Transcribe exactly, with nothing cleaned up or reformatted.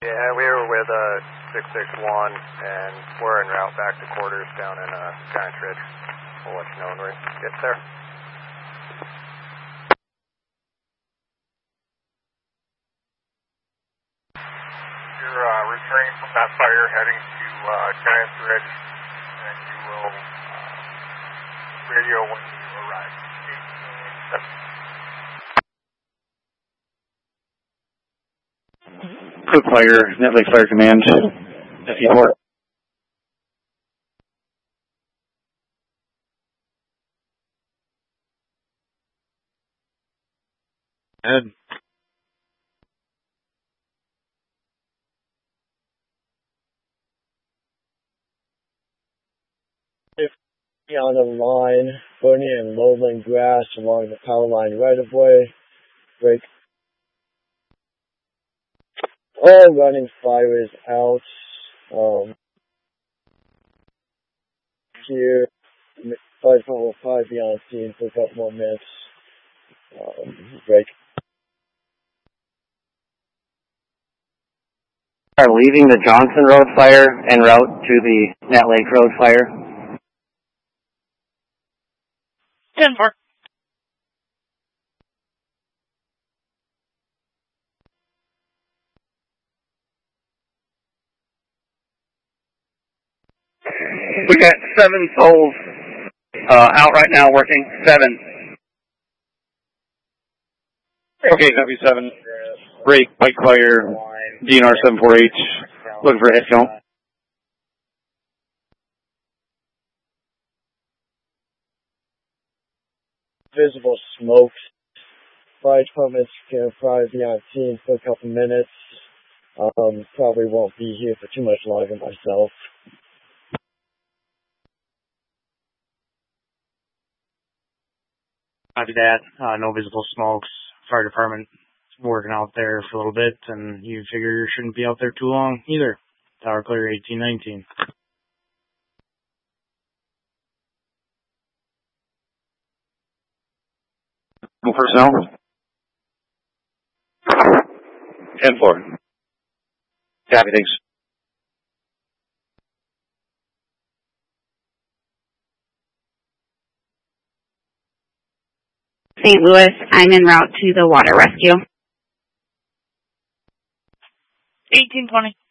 Yeah, we were with uh, six six one, and we're en route back to quarters down in uh, Giant Ridge. We'll let you know when we get there. You're uh, returning from that fire, heading to uh, Giant Ridge, and you will uh, radio when you arrive. Quick Fire, Netlake Fire Command, F E four. Ed. On the line, burning and lowland grass along the power line right of way. Break. All running fire is out. Um, here, five oh five be on scene for a couple more minutes. Um, break. Are leaving the Johnson Road fire en route to the Nat Lake Road fire. ten four. We got seven souls uh, out right now working. Seven. Okay, copy seven. Break, Pike Fire, D N R seven four H. Looking for head count. Visible smokes. Fire departments can probably be on scene for a couple minutes. Um, probably won't be here for too much longer myself. Copy that. Uh, no visible smokes. Fire department working out there for a little bit, and you figure you shouldn't be out there too long either. Tower clear eighteen nineteen. Personnel. ten four. Copy, thanks. Saint Louis, I'm en route to the water rescue. eighteen twenty.